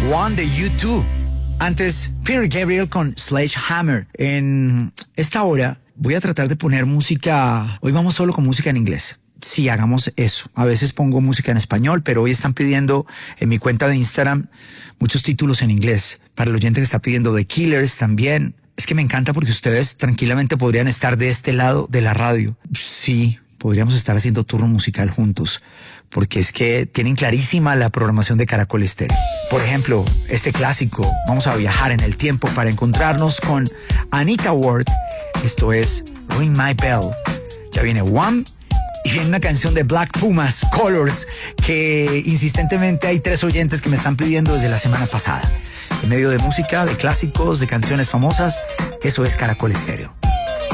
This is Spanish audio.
One de U2. Antes, Peter Gabriel con Sledgehammer. En esta hora voy a tratar de poner música. Hoy vamos solo con música en inglés. Sí, hagamos eso. A veces pongo música en español, pero hoy están pidiendo en mi cuenta de Instagram muchos títulos en inglés. Para el oyente que está pidiendo The Killers también. Es que me encanta porque ustedes tranquilamente podrían estar de este lado de la radio. Sí, podríamos estar haciendo turno musical juntos, porque es que tienen clarísima la programación de Caracol Estéreo. Por ejemplo, este clásico, vamos a viajar en el tiempo para encontrarnos con Anita Ward. Esto es Ring My Bell. Ya viene One y viene una canción de Black Pumas, Colors, que insistentemente hay 3 oyentes que me están pidiendo desde la semana pasada. En medio de música, de clásicos, de canciones famosas, eso es Caracol Estéreo.